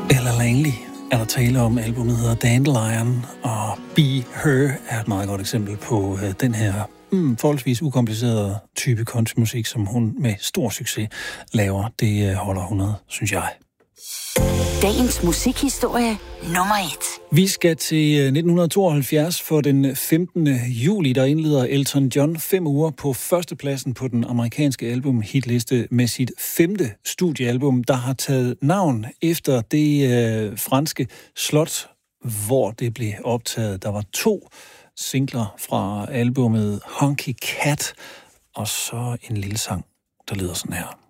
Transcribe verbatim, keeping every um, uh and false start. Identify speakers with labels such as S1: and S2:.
S1: Ella Langley er der tale om. Albumet hedder Dandelion, og Be Her er et meget godt eksempel på øh, den her mm, forholdsvis ukomplicerede type countrymusik, som hun med stor succes laver. Det øh, holder hundrede, synes jeg.
S2: Dagens musikhistorie nummer et.
S1: Vi skal til nitten tooghalvfjerds for den femtende juli, der indleder Elton John fem uger på førstepladsen på den amerikanske album-hitliste med sit femte studiealbum, der har taget navn efter det øh, franske slot, hvor det blev optaget. Der var to singler fra albumet Honky Cat, og så en lille sang, der lyder sådan her.